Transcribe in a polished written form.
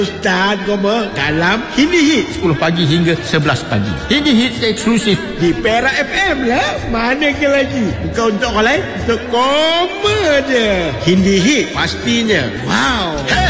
Ustaz Goma dalam Hindi Hits 10 pagi hingga 11 pagi. Hindi Hits eksklusif di Perak FM lah. Mana ke lagi? Bukan untuk orang lain, untuk Goma je. Hindi Hits pastinya wow.